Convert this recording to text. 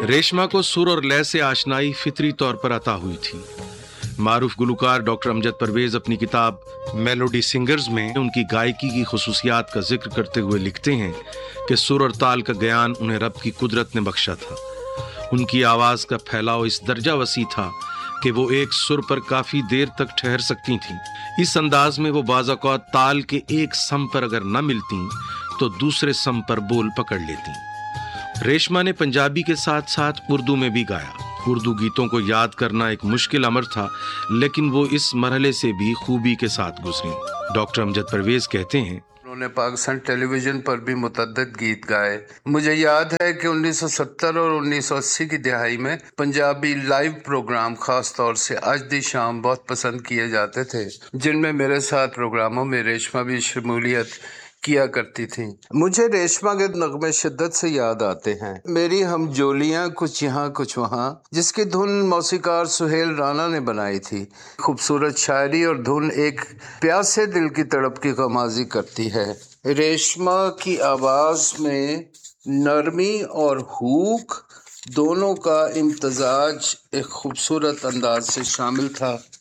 रेशमा को सुर और लय से आशनाई फितरी तौर पर अता हुई थी। मारूफ गुलकार डॉक्टर अमजद परवेज अपनी किताब मेलोडी सिंगर्स में उनकी गायकी की खुसूसियात का जिक्र करते हुए लिखते हैं कि सुर और ताल का ज्ञान उन्हें रब की कुदरत ने बख्शा था। उनकी आवाज का फैलाव इस दर्जा वसी था कि वो एक सुर पर काफी देर तक ठहर सकती थीं। इस अंदाज में वो बाज़ औक़ात ताल के एक सम पर अगर न मिलती तो दूसरे सम पर बोल पकड़ लेती। रेशमा ने पंजाबी के साथ साथ उर्दू में भी गाया। उर्दू गीतों को याद करना एक मुश्किल अमर था, लेकिन वो इस मरहले से भी खूबी के साथ गुजरी। डॉक्टर अमजद परवेज कहते हैं, उन्होंने पाकिस्तान टेलीविजन पर भी मुतअद्दिद गीत गाए। मुझे याद है कि 1970 और 1980 की दिहाई में पंजाबी लाइव प्रोग्राम खास तौर से आज दी शाम बहुत पसंद किए जाते थे, जिनमें मेरे साथ प्रोग्रामों में रेशमा भी शमूलियत किया करती थी। मुझे रेशमा के नगमे शिद्दत से याद आते हैं। मेरी हम जोलियां कुछ यहाँ कुछ वहाँ, जिसकी धुन मौसीकार सुहेल राणा ने बनाई थी। खूबसूरत शायरी और धुन एक प्यासे दिल की तड़प की गमाजी करती है। रेशमा की आवाज में नरमी और हुक दोनों का इम्तजाज एक खूबसूरत अंदाज से शामिल था।